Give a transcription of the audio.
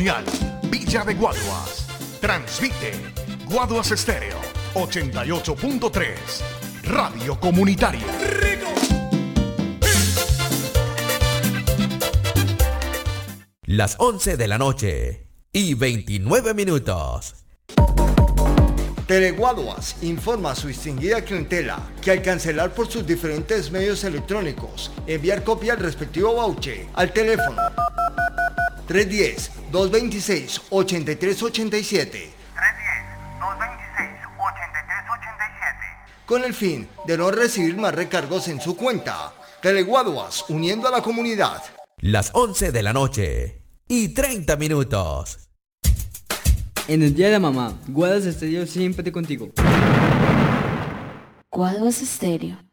Colonial, Villa de Guaduas. Transmite Guaduas Estéreo 88.3, Radio Comunitaria. Las 11 de la noche y 29 minutos. Teleguaduas informa a su distinguida clientela que al cancelar por sus diferentes medios electrónicos, enviar copia al respectivo voucher al teléfono 310-226-8387 con el fin de no recibir más recargos en su cuenta. Teleguaduas, uniendo a la comunidad. Las 11 de la noche y 30 minutos. En el Día de la Mamá, Guaduas Estéreo siempre contigo. Guaduas Estéreo.